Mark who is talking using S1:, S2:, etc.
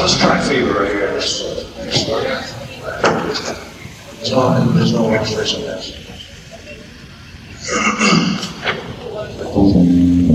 S1: Let's try fever right here. There's no illustration of this.